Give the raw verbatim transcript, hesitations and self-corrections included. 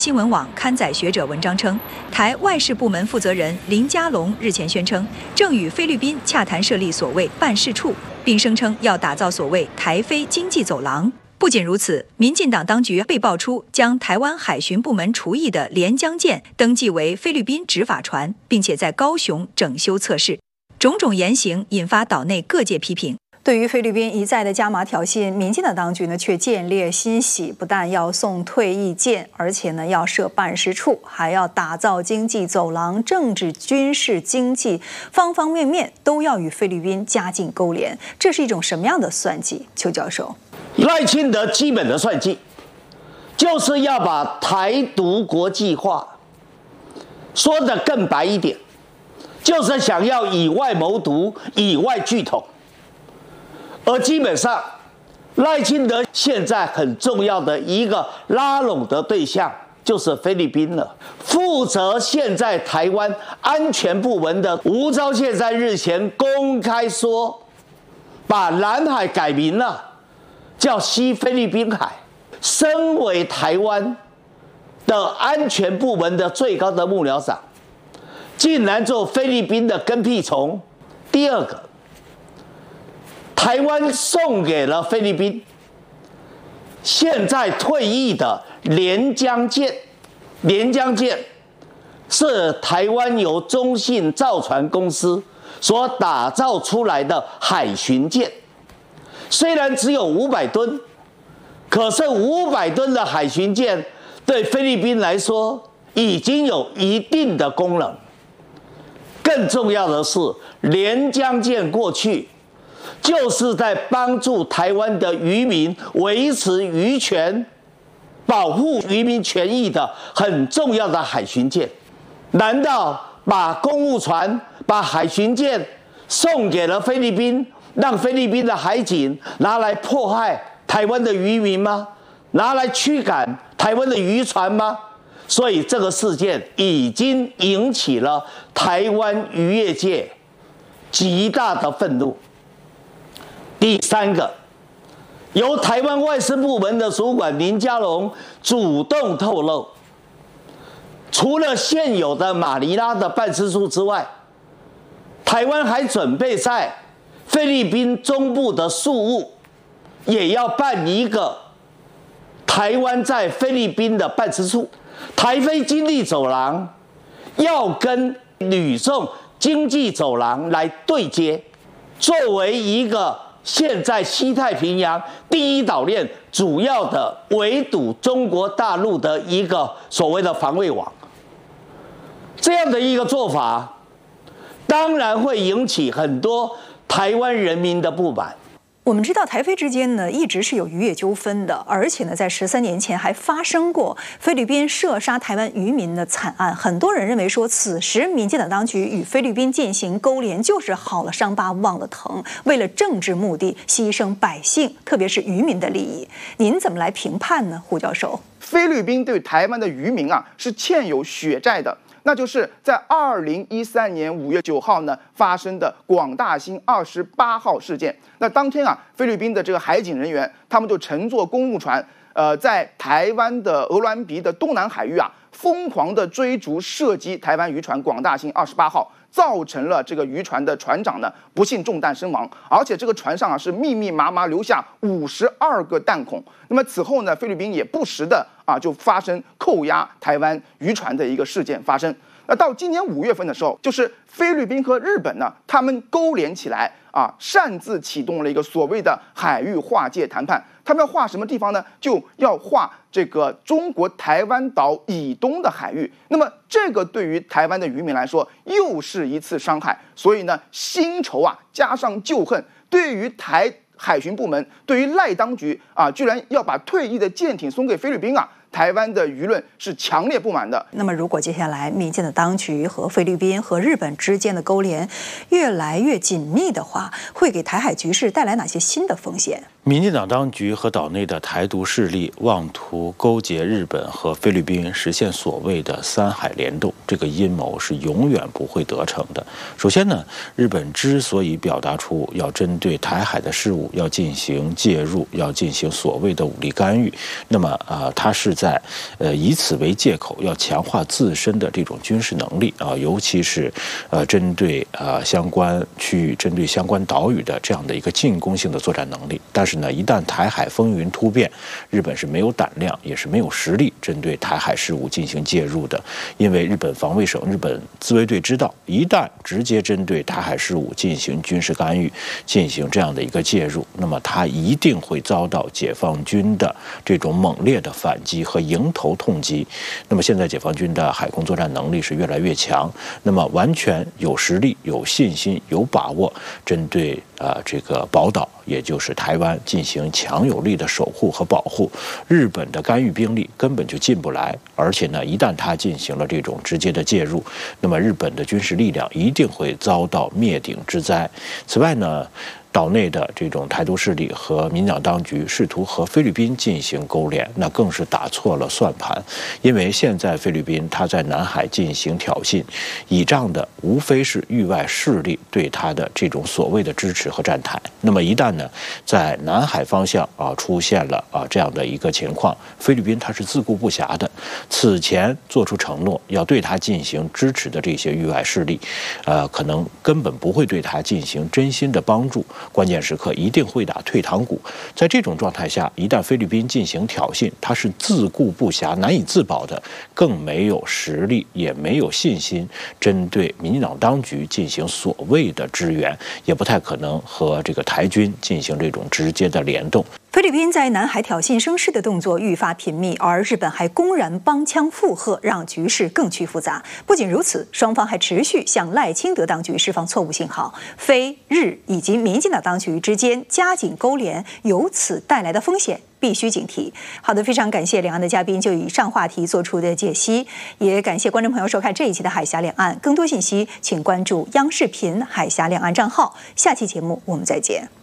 新闻网刊载学者文章称，台外事部门负责人林佳龙日前宣称，正与菲律宾洽谈设立所谓办事处，并声称要打造所谓台菲经济走廊。不仅如此，民进党当局被爆出将台湾海巡部门除役的连江舰登记为菲律宾执法船，并且在高雄整修测试，种种言行引发岛内各界批评。对于菲律宾一再的加码挑衅，民进党当局呢却见猎欣喜，不但要送退役舰，而且呢要设办事处，还要打造经济走廊，政治、军事、经济方方面面都要与菲律宾加紧勾连。这是一种什么样的算计？邱教授， 赖清德基本的算计就是要把台独国际化，说得更白一点，就是想要以外谋独，以外拒统。而基本上，赖清德现在很重要的一个拉拢的对象就是菲律宾了。负责现在台湾安全部门的吴钊燮在日前公开说，把南海改名了，叫西菲律宾海。身为台湾的安全部门的最高的幕僚长，竟然做菲律宾的跟屁虫。第二个，台湾送给了菲律宾现在退役的连江舰，连江舰是台湾由中信造船公司所打造出来的海巡舰，虽然只有五百吨，可是五百吨的海巡舰对菲律宾来说已经有一定的功能。更重要的是，连江舰过去就是在帮助台湾的渔民维持渔权、保护渔民权益的很重要的海巡舰。难道把公务船、把海巡舰送给了菲律宾，让菲律宾的海警拿来迫害台湾的渔民吗？拿来驱赶台湾的渔船吗？所以这个事件已经引起了台湾渔业界极大的愤怒。第三个，由台湾外事部门的主管林佳龙主动透露，除了现有的马尼拉的办事处之外，台湾还准备在菲律宾中部的宿务也要办一个台湾在菲律宾的办事处。台菲经济走廊要跟吕宋经济走廊来对接，作为一个现在西太平洋第一岛链主要的围堵中国大陆的一个所谓的防卫网，这样的一个做法，当然会引起很多台湾人民的不满。 我们知道台菲之间呢一直是有渔业纠纷的，而且呢在十三年前还发生过菲律宾射杀台湾渔民的惨案。很多人认为说，此时民进党当局与菲律宾进行勾连，就是好了伤疤忘了疼，为了政治目的牺牲百姓，特别是渔民的利益。您怎么来评判呢，胡教授？ 菲律宾对台湾的渔民啊是欠有血债的。那就是在二零一三年五月九号呢发生的广大兴二十八号事件。那当天啊，菲律宾的这个海警人员，他们就乘坐公务船，呃，在台湾的鹅銮鼻的东南海域啊，疯狂的追逐射击台湾渔船广大兴二十八号，造成了这个渔船的船长呢不幸中弹身亡，而且这个船上啊是密密麻麻留下五十二个弹孔。那么此后呢，菲律宾也不时的啊就发生扣押台湾渔船的一个事件发生。那到今年五月份的时候，就是菲律宾和日本呢，他们勾连起来啊，擅自启动了一个所谓的海域划界谈判。他们要划什么地方呢？就要划这个中国台湾岛以东的海域。那么这个对于台湾的渔民来说，又是一次伤害。所以呢，新仇啊加上旧恨，对于台海巡部门，对于赖当局啊，居然要把退役的舰艇送给菲律宾啊！台湾的舆论是强烈不满的。 那么，如果接下来民进的当局和菲律宾和日本之间的勾连越来越紧密的话，会给台海局势带来哪些新的风险？ 民进党当局和岛内的台独势力妄图勾结日本和菲律宾，实现所谓的三海联动。 这个阴谋是永远不会得逞的。首先呢，日本之所以表达出要针对台海的事务要进行介入，要进行所谓的武力干预，那么啊、呃，它是在呃以此为借口，要强化自身的这种军事能力啊，尤其是呃针对啊、呃、相关区域、针对相关岛屿的这样的一个进攻性的作战能力。但是呢，一旦台海风云突变，日本是没有胆量，也是没有实力针对台海事务进行介入的，因为日本防卫省、日本自卫队知道，一旦直接针对台海事务进行军事干预、进行这样的一个介入，那么它一定会遭到解放军的这种猛烈的反击和迎头痛击。那么现在解放军的海空作战能力是越来越强，那么完全有实力、有信心、有把握针对啊、呃、这个宝岛，也就是台湾进行强有力的守护和保护。日本的干预兵力根本就进不来，而且呢，一旦他进行了这种直接的介入，那么日本的军事力量一定会遭到灭顶之灾。此外呢，岛内的这种台独势力和民进党当局试图和菲律宾进行勾连，那更是打错了算盘。因为现在菲律宾它在南海进行挑衅，倚仗的无非是域外势力对它的这种所谓的支持和站台。那么一旦呢，在南海方向啊出现了啊这样的一个情况，菲律宾它是自顾不暇的。此前做出承诺要对它进行支持的这些域外势力，呃，可能根本不会对它进行真心的帮助。关键时刻一定会打退堂鼓。在这种状态下，一旦菲律宾进行挑衅，它是自顾不暇、难以自保的，更没有实力，也没有信心针对民进党当局进行所谓的支援，也不太可能和这个台军进行这种直接的联动。 菲律宾在南海挑衅生事的动作愈发频密，而日本还公然帮腔附和，让局势更趋复杂。不仅如此，双方还持续向赖清德当局释放错误信号，菲日以及民进党当局之间加紧勾连，由此带来的风险必须警惕。好的，非常感谢两岸的嘉宾就以上话题做出的解析，也感谢观众朋友收看这一期的海峡两岸。更多信息请关注央视频海峡两岸账号。下期节目我们再见。